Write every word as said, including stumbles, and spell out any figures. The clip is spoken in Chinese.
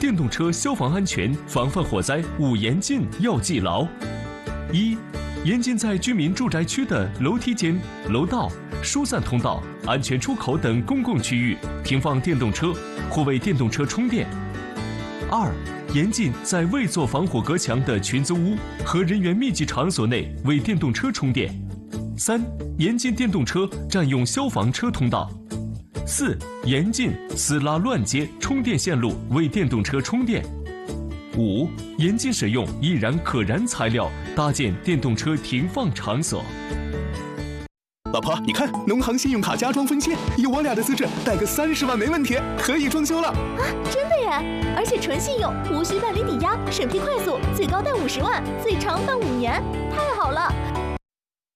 电动车消防安全、防范火灾五严禁要记牢：一、严禁在居民住宅区的楼梯间、楼道、疏散通道、安全出口等公共区域停放电动车或为电动车充电；二、严禁在未做防火隔墙的群租屋和人员密集场所内为电动车充电；三、严禁电动车占用消防车通道；四、严禁私拉乱接充电线路为电动车充电；五、严禁使用易燃可燃材料搭建电动车停放场所。 老婆，你看，农行信用卡加装分期，有我俩的资质，贷个三十万没问题，可以装修了。 啊，真的耶！而且纯信用，无需办理抵押，审批快速，最高贷五十万，最长办五年，太好了！